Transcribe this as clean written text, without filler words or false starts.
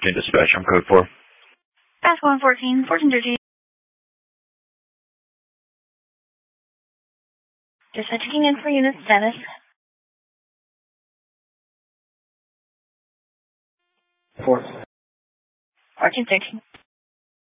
14 dispatch, I'm code 4. Task 114, 1413. Just checking in for unit status. 4. 1413.